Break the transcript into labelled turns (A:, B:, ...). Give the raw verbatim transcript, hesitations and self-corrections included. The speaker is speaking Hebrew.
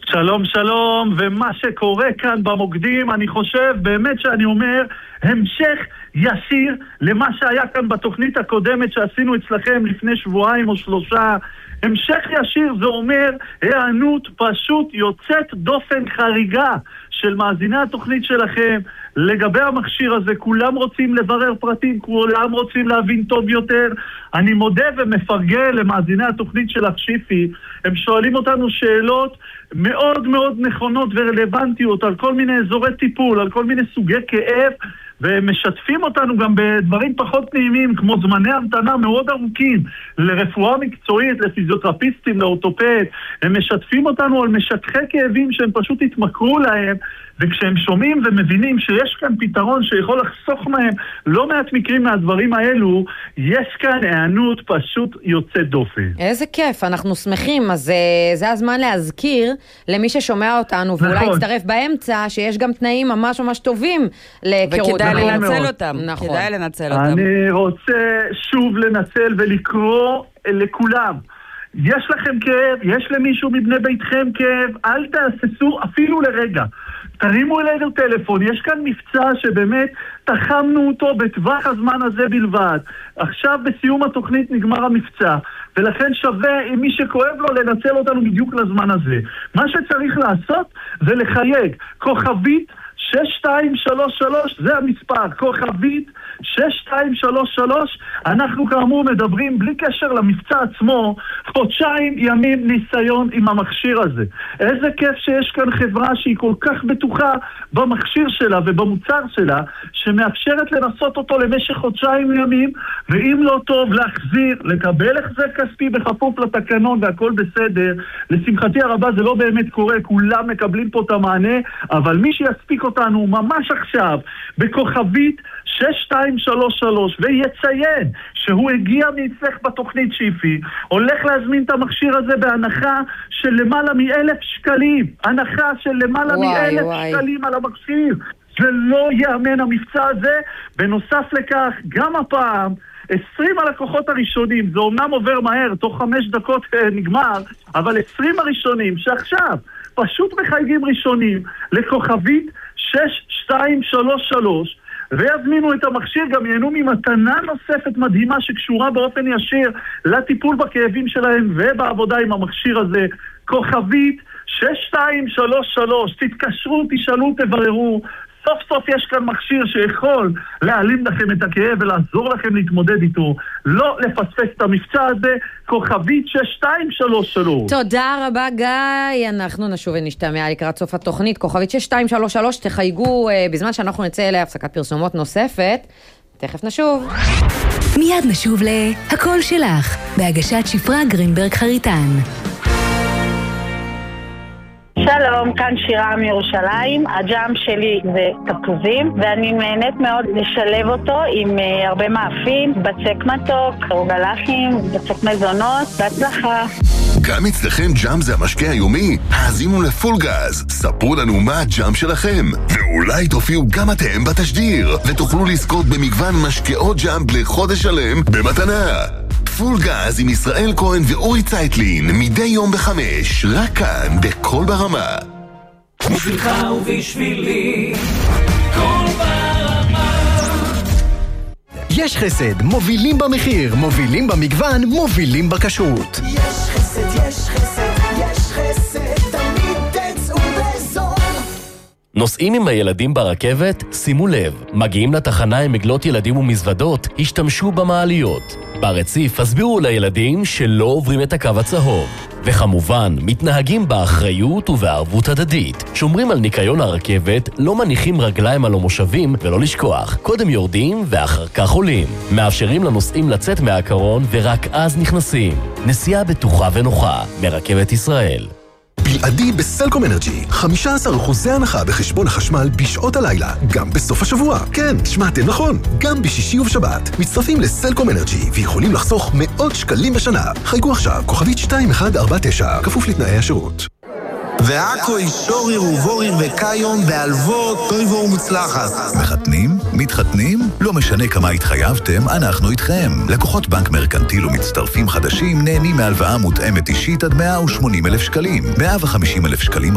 A: שלום שלום, ומה שקורה כאן במוקדים, אני חושב באמת שאני אומר המשך ישיר למה שהיה כאן בתוכנית הקודמת שעשינו אצלכם לפני שבועיים או שלושה. המשך ישיר זה אומר הענות פשוט יוצאת דופן חריגה של מאזיני התוכנית שלכם לגבי המכשיר הזה. כולם רוצים לברר פרטים, כולם רוצים להבין טוב יותר. אני מודה ומפרגן למאזיני התוכנית של הקשיפי. הם שואלים אותנו שאלות מאוד מאוד נכונות ורלוונטיות על כל מיני אזורי טיפול, על כל מיני סוגי כאב, והם משתפים אותנו גם בדברים פחות נעימים, כמו זמני המתנה מאוד ארוכים לרפואה מקצועית, לפיזיותרפיסטים, לאורתופד. הם משתפים אותנו על משככי כאבים שהם פשוט התמכרו להם, וכשהם שומעים ומבינים שיש כאן פתרון שיכול לחסוך מהם לא מעט מקרים מהדברים האלו, יש כאן הענות פשוט יוצאת דופן.
B: איזה כיף, אנחנו שמחים. אז זה הזמן להזכיר למי ששומע אותנו ואולי
A: נכון.
B: יצטרף באמצע, שיש גם תנאים ממש ממש טובים להיכרות.
C: וכדאי
A: נכון
C: לנצל
A: מאוד.
C: אותם.
B: נכון.
C: כדאי לנצל אותם.
A: אני רוצה שוב לנצל ולקרוא לכולם. יש לכם כאב, יש למישהו מבני ביתכם כאב, אל תהססו אפילו לרגע. תרימו אלינו טלפון, יש כאן מבצע שבאמת תחמנו אותו בטווח הזמן הזה בלבד. עכשיו בסיום התוכנית נגמר המבצע, ולכן שווה עם מי שכואב לו לנצל אותנו בדיוק לזמן הזה. מה שצריך לעשות זה לחייג כוכבית שש שתיים שלוש שלוש, זה המספר, כוכבית שש שתיים שלוש שלוש. אנחנו כאמור מדברים בלי קשר למבצע עצמו, חודשיים ימים ניסיון עם המכשיר הזה. איזה כיף שיש כאן חברה שהיא כל כך בטוחה במכשיר שלה ובמוצר שלה, שמאפשרת לנסות אותו למשך חודשיים ימים, ואם לא טוב להחזיר, לקבל החזר כספי בכפוף לתקנון והכל בסדר. לשמחתי הרבה זה לא באמת קורה, כולם מקבלים פה את המענה, אבל מי שיספיק אותנו ממש עכשיו בכוכבית שש שתיים שלוש שלוש ויציין שהוא הגיע מאצלך בתוכנית שיפי, הולך להזמין את המכשיר הזה בהנחה של למעלה מאלף שקלים, הנחה של למעלה מאלף שקלים על המכשיר. זה לא יאמן המבצע הזה. בנוסף לכך, גם הפעם עשרים הלקוחות הראשונים, זה אומנם עובר מהר, תוך חמש דקות נגמר, אבל עשרים הראשונים שעכשיו פשוט מחייגים ראשונים לכוכבית שש שתיים שלוש שלוש ויזמינו את המכשיר, גם ייהנו ממתנה נוספת מדהימה שקשורה באופן ישיר לטיפול בכאבים שלהם ובעבודה עם המכשיר הזה. כוכבית שש שתיים שלוש שלוש, תתקשרו, תשאלו, תבררו. סוף סוף יש כאן מכשיר שיכול להעלים לכם את הכאב ולעזור לכם להתמודד איתו. לא לפספס את המבצע הזה, כוכבית שש שתיים שלוש שלוש.
B: תודה רבה גיא, אנחנו נשוב ונשתמע לקראת סוף התוכנית. כוכבית שש שתיים שלוש שלוש, תחייגו בזמן שאנחנו נצא אליה הפסקת פרסומות נוספת. תכף נשוב.
D: מיד נשוב להכל שלך, בהגשת שפרה גרינברג חריטן.
E: שלום, כאן שירה מירושלים. הג'אם שלי זה תפוזים, ואני נהנית מאוד לשלב אותו עם uh, הרבה מאפים, בצק מתוק, רוגלחים, בצק מזונות. בהצלחה.
F: גם אצלכם ג'אם זה המשקה היומי? האזינו לפול גז, ספרו לנו מה הג'אם שלכם, ואולי תופיעו גם אתם בתשדיר ותוכלו לזכות במגוון משקאות ג'אם לחודש שלם במתנה. פול גז עם ישראל כהן ואורי צייטלין, מדי יום בחמש, רק כאן בכל ברמה.
G: בשבילך ובשבילי, כל ברמה.
H: יש חסד, מובילים במחיר, מובילים במגוון, מובילים בכשרות.
G: יש חסד, יש חסד, יש חסד, תמיד תצאו בזול.
I: נוסעים עם הילדים ברכבת? שימו לב, מגיעים לתחנה עם מגלות ילדים ומזוודות, השתמשו במעליות. ברציף הסבירו לילדים שלא עוברים את הקו הצהוב. וכמובן, מתנהגים באחריות ובערבות הדדית. שומרים על ניקיון הרכבת, לא מניחים רגליים על המושבים, ולא לשכוח, קודם יורדים ואחר כך עולים. מאפשרים לנוסעים לצאת מהקרון ורק אז נכנסים. נסיעה בטוחה ונוחה ברכבת ישראל.
J: בלעדי בסלקום אנרג'י, חמישה עשר אחוז הנחה בחשבון החשמל בשעות הלילה, גם בסוף השבוע. כן, שמעתם נכון, גם בשישי ובשבת. מצטרפים לסלקום אנרג'י ויכולים לחסוך מאות שקלים בשנה. חייגו עכשיו, כוכבית שתיים אחת ארבע תשע, כפוף לתנאי השירות.
K: ועכו אישוריר ובוריר וקיום בהלוות טויבו ומוצלחת.
L: מחתנים? מתחתנים? לא משנה כמה התחייבתם, אנחנו איתכם. לקוחות בנק מרקנטיל ומצטרפים חדשים נהנים מהלוואה מותאמת אישית עד מאה ושמונים אלף שקלים, מאה וחמישים אלף שקלים